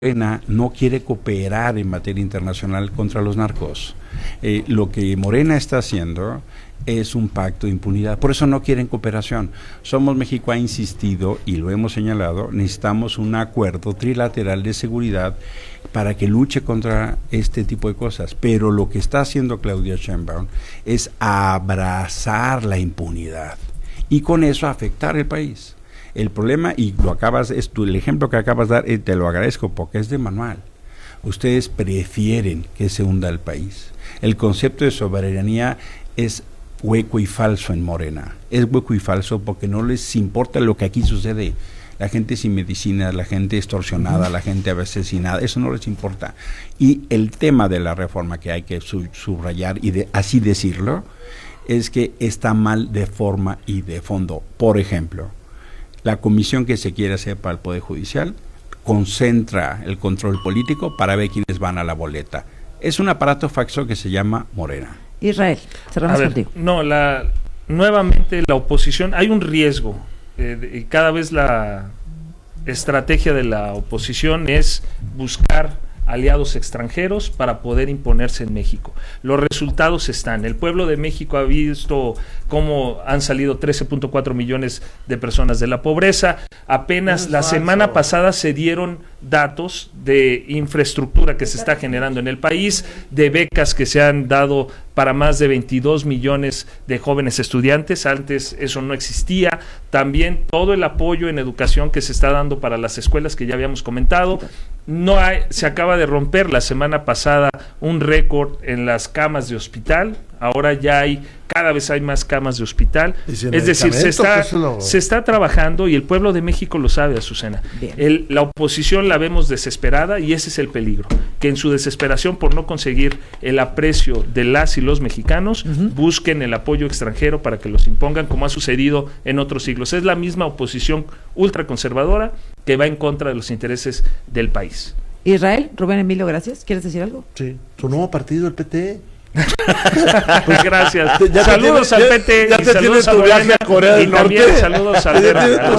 Morena no quiere cooperar en materia internacional contra los narcos. Lo que Morena está haciendo es un pacto de impunidad, por eso no quieren cooperación. Somos México ha insistido, y lo hemos señalado, necesitamos un acuerdo trilateral de seguridad para que luche contra este tipo de cosas, pero lo que está haciendo Claudia Sheinbaum es abrazar la impunidad y con eso afectar el país. El problema, y lo acabas, el ejemplo que acabas de dar, te lo agradezco porque es de manual. Ustedes prefieren que se hunda el país. El concepto de soberanía es hueco y falso en Morena. Es hueco y falso porque no les importa lo que aquí sucede. La gente sin medicina, la gente extorsionada, la gente asesinada, eso no les importa. Y el tema de la reforma que hay que subrayar y así decirlo, es que está mal de forma y de fondo. Por ejemplo, la comisión que se quiere hacer para el Poder Judicial concentra el control político para ver quiénes van a la boleta. Es un aparato faxo que se llama Morena. Israel, cerramos contigo. No, nuevamente la oposición, hay un riesgo. Y cada vez la estrategia de la oposición es buscar aliados extranjeros para poder imponerse en México. Los resultados están. El pueblo de México ha visto cómo han salido 13.4 millones de personas de la pobreza. Apenas la semana pasada se dieron datos de infraestructura que se está generando en el país, de becas que se han dado para más de 22 millones de jóvenes estudiantes. Antes eso no existía. También todo el apoyo en educación que se está dando para las escuelas que ya habíamos comentado. Se acaba de romper la semana pasada un récord en las camas de hospital. Ahora ya cada vez hay más camas de hospital. Es decir, se está trabajando y el pueblo de México lo sabe, Azucena. La oposición la vemos desesperada y ese es el peligro, que en su desesperación por no conseguir el aprecio de las y los mexicanos, busquen el apoyo extranjero para que los impongan, como ha sucedido en otros siglos. Es la misma oposición ultraconservadora que va en contra de los intereses del país. Israel, Rubén Emilio, gracias. ¿Quieres decir algo? Sí, su nuevo partido, el PT. Pues gracias. Saludos al PT y saludos a Morena y también saludos al Verde. A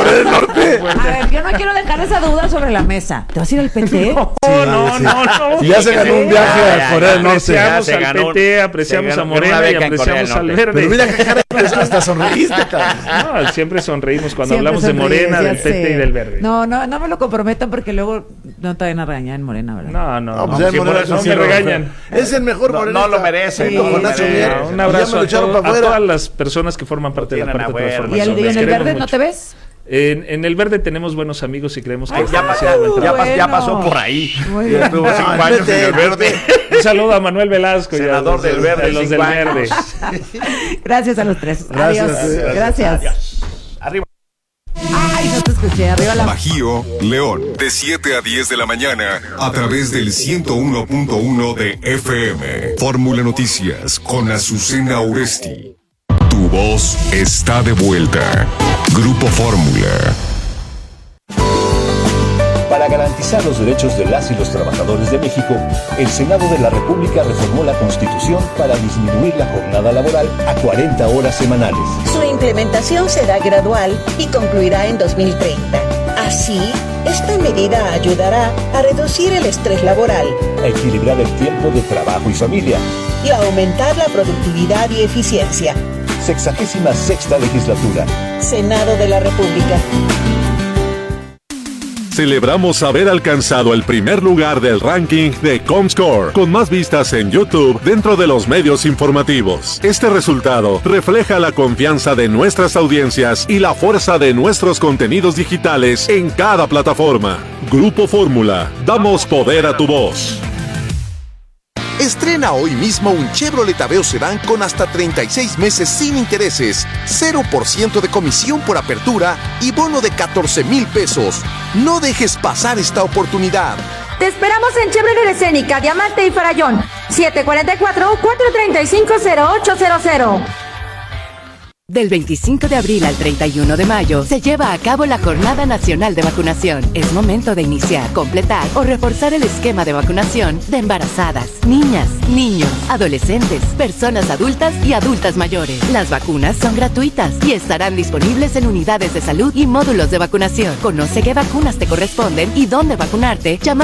ver, yo no quiero dejar esa duda sobre la mesa. ¿Te vas a ir al PT? No. Y ya se ganó un viaje a Corea del Norte. Apreciamos al PT, apreciamos a Morena y apreciamos al Verde. Pero mira que hasta sonreíste, cabrón. No, siempre sonreímos cuando hablamos de Morena, del PT y del Verde. No me lo comprometan porque luego no te vayan a regañar en Morena, ¿verdad? No, no me regañan. Es el mejor Morena. No lo merece. Sí, un abrazo a todas las personas que forman parte de la cuarta transformación. ¿Y en el Verde no te ves? En el Verde tenemos buenos amigos y creemos que ya pasó por ahí. Estuvo 5 años en el Verde. Un saludo a Manuel Velasco, senador del Verde, los del Verde. Gracias a los tres. Gracias. Adiós. Gracias. Adiós. Arriba. Ay, no te escuché. Arriba la... Bajío, León, de 7 a 10 de la mañana, a través del 101.1 de FM. Fórmula Noticias, con Azucena Oresti. Tu voz está de vuelta. Grupo Fórmula. Para garantizar los derechos de las y los trabajadores de México, el Senado de la República reformó la Constitución para disminuir la jornada laboral a 40 horas semanales. Su implementación será gradual y concluirá en 2030. Así, esta medida ayudará a reducir el estrés laboral, a equilibrar el tiempo de trabajo y familia y a aumentar la productividad y eficiencia. 66ª legislatura. Senado de la República. Celebramos haber alcanzado el primer lugar del ranking de Comscore, con más vistas en YouTube dentro de los medios informativos. Este resultado refleja la confianza de nuestras audiencias y la fuerza de nuestros contenidos digitales en cada plataforma. Grupo Fórmula, damos poder a tu voz. Estrena hoy mismo un Chevrolet Aveo Sedán con hasta 36 meses sin intereses, 0% de comisión por apertura y bono de 14,000 pesos. No dejes pasar esta oportunidad. Te esperamos en Chevrolet Escénica, Diamante y Farallón, 744-435-0800. Del 25 de abril al 31 de mayo se lleva a cabo la Jornada Nacional de Vacunación. Es momento de iniciar, completar o reforzar el esquema de vacunación de embarazadas, niñas, niños, adolescentes, personas adultas y adultas mayores. Las vacunas son gratuitas y estarán disponibles en unidades de salud y módulos de vacunación. Conoce qué vacunas te corresponden y dónde vacunarte llamando